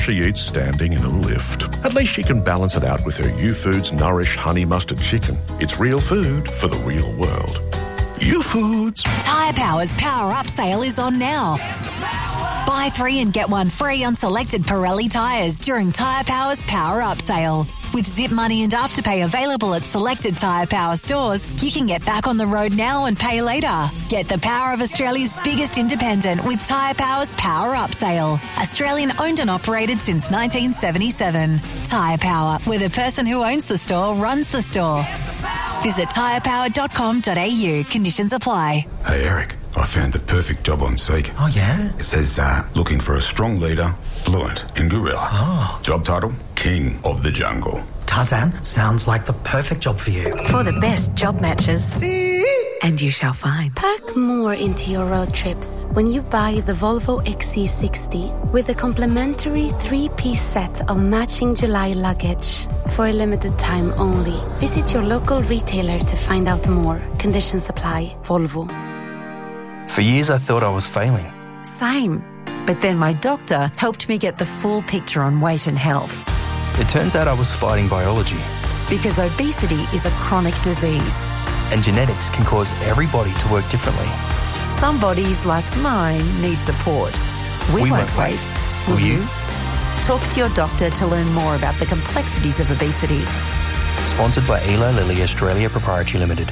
she eats standing in a lift. At least she can balance it out with her U-Foods Nourish Honey Mustard Chicken. It's real food for the real world. U-Foods. Tyre Power's Power Up sale is on now. Buy 3 and get 1 free on selected Pirelli tyres during Tyre Power's Power Up sale. With Zip Money and Afterpay available at selected Tyre Power stores, you can get back on the road now and pay later. Get the power of Australia's biggest independent with Tyre Power's Power Up sale. Australian owned and operated since 1977. Tyre Power, where the person who owns the store runs the store. Visit tyrepower.com.au. Conditions apply. Hey, Eric. I found the perfect job on Seek. Oh, yeah? It says, looking for a strong leader, fluent in gorilla. Oh. Job title, King of the Jungle. Tarzan, sounds like the perfect job for you. For the best job matches. And you shall find. Pack more into your road trips when you buy the Volvo XC60 with a complimentary 3-piece set of matching July luggage. For a limited time only. Visit your local retailer to find out more. Conditions apply. Volvo. For years I thought I was failing. Same. But then my doctor helped me get the full picture on weight and health. It turns out I was fighting biology. Because obesity is a chronic disease. And genetics can cause every body to work differently. Some bodies, like mine, need support. We won't wait. Will you? Talk to your doctor to learn more about the complexities of obesity. Sponsored by Eli Lilly Australia Proprietary Limited.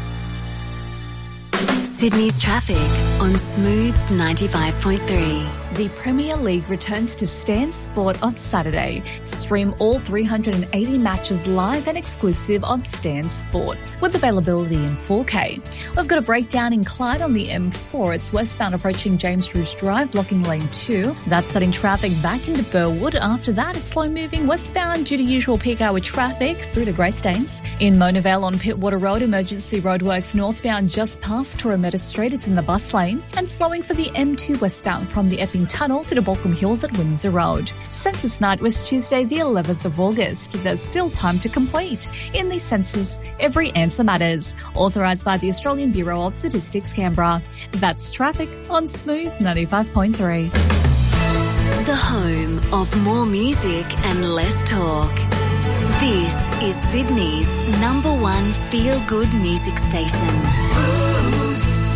Sydney's traffic on Smooth 95.3. The Premier League returns to Stan Sport on Saturday. Stream all 380 matches live and exclusive on Stan Sport, with availability in 4K. We've got a breakdown in Clyde on the M4. It's westbound approaching James Roos Drive, blocking lane 2. That's setting traffic back into Burwood. After that, it's slow-moving westbound due to usual peak hour traffic through to Greystanes. In Mona Vale on Pittwater Road, emergency roadworks northbound just past Torremeta Street. It's in the bus lane. And slowing for the M2 westbound from the Epping Tunnel to the Balcombe Hills at Windsor Road. Census night was Tuesday the 11th of August. There's still time to complete. In the census, every answer matters. Authorised by the Australian Bureau of Statistics, Canberra. That's traffic on Smooth 95.3. The home of more music and less talk. This is Sydney's #1 feel-good music station. Smooth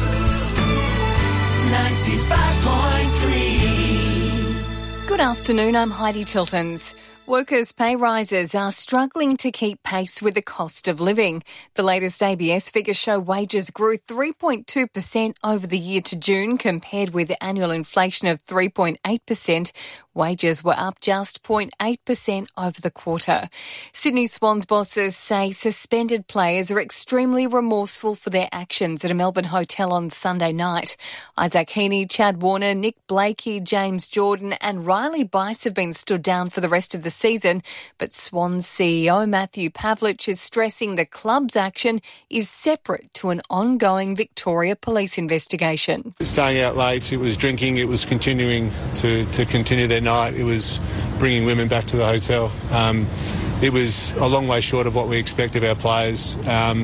95.3. Good afternoon, I'm Heidi Tiltons. Workers' pay rises are struggling to keep pace with the cost of living. The latest ABS figures show wages grew 3.2% over the year to June, compared with annual inflation of 3.8%. Wages were up just 0.8% over the quarter. Sydney Swans bosses say suspended players are extremely remorseful for their actions at a Melbourne hotel on Sunday night. Isaac Heaney, Chad Warner, Nick Blakey, James Jordan and Riley Bice have been stood down for the rest of the season, but Swans CEO Matthew Pavlich is stressing the club's action is separate to an ongoing Victoria Police investigation. Staying out late, it was drinking, it was continuing to continue their night, it was bringing women back to the hotel. It was a long way short of what we expect of our players,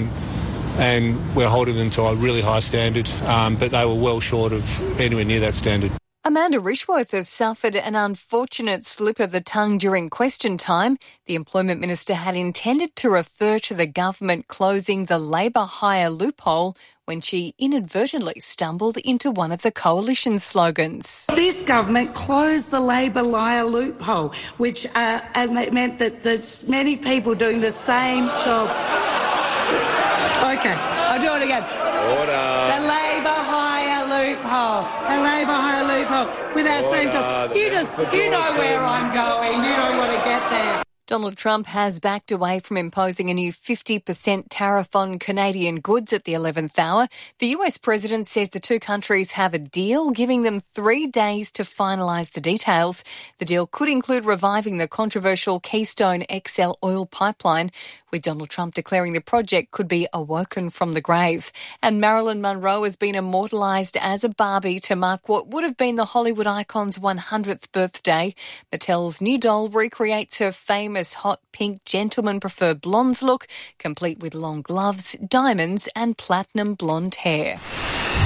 and we're holding them to a really high standard, but they were well short of anywhere near that standard. Amanda Rishworth has suffered an unfortunate slip of the tongue during question time. The Employment Minister had intended to refer to the government closing the labour hire loophole when she inadvertently stumbled into one of the coalition's slogans. This government closed the labour hire loophole, which meant that there's many people doing the same job. Okay, I'll do it again. Order. The labour hire loophole. The labour hire loophole with our same job. You know where I'm going. You don't want to get there. Donald Trump has backed away from imposing a new 50% tariff on Canadian goods at the 11th hour. The US president says the two countries have a deal, giving them 3 days to finalise the details. The deal could include reviving the controversial Keystone XL oil pipeline, with Donald Trump declaring the project could be awoken from the grave. And Marilyn Monroe has been immortalised as a Barbie to mark what would have been the Hollywood icon's 100th birthday. Mattel's new doll recreates her famous hot pink gentleman preferred blondes look, complete with long gloves, diamonds and platinum blonde hair.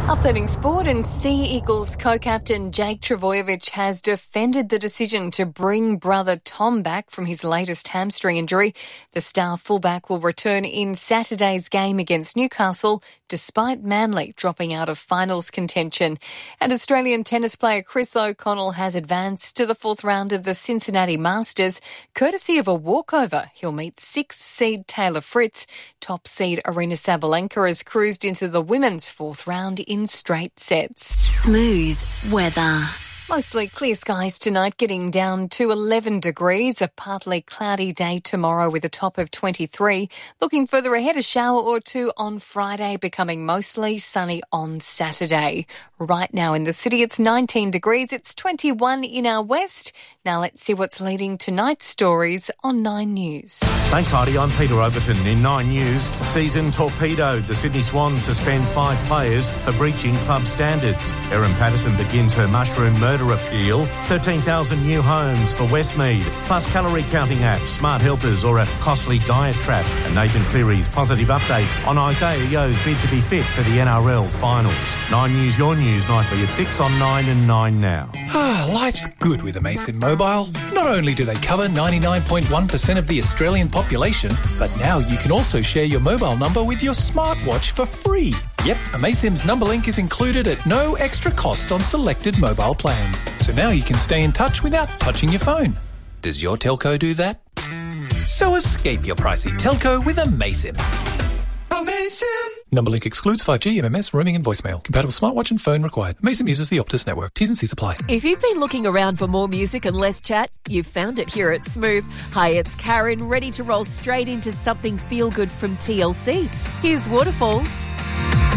Updating sport, and Sea Eagles co-captain Jake Trbojevic has defended the decision to bring brother Tom back from his latest hamstring injury. The star fullback will return in Saturday's game against Newcastle, despite Manly dropping out of finals contention. And Australian tennis player Chris O'Connell has advanced to the fourth round of the Cincinnati Masters, courtesy of a walkover. He'll meet 6th seed Taylor Fritz. Top seed Aryna Sabalenka has cruised into the women's fourth round in straight sets. Smooth weather. Mostly clear skies tonight, getting down to 11 degrees. A partly cloudy day tomorrow with a top of 23. Looking further ahead, a shower or two on Friday, becoming mostly sunny on Saturday. Right now in the city, it's 19 degrees. It's 21 in our west. Now let's see what's leading tonight's stories on 9 News. Thanks, Heidi. I'm Peter Overton. In 9 News, season torpedoed. The Sydney Swans suspend 5 players for breaching club standards. Erin Patterson begins her mushroom murder appeal. 13,000 new homes for Westmead. Plus calorie counting apps, smart helpers or a costly diet trap. And Nathan Cleary's positive update on Isaiah Yo's bid to be fit for the NRL finals. 9 News, your news, nightly at 6 on 9 and 9 now. Life's good with Amaysim Mobile. Not only do they cover 99.1% of the Australian population, but now you can also share your mobile number with your smartwatch for free. Yep, Amaysim's number link is included at no extra cost on selected mobile plans. So now you can stay in touch without touching your phone. Does your telco do that? So escape your pricey telco with Amaysim. Amaysim! Number link excludes 5G, MMS, roaming and voicemail. Compatible smartwatch and phone required. Amaysim uses the Optus network. T's and C's apply. If you've been looking around for more music and less chat, you've found it here at Smooth. Hi, it's Karen, ready to roll straight into something feel-good from TLC. Here's Waterfalls.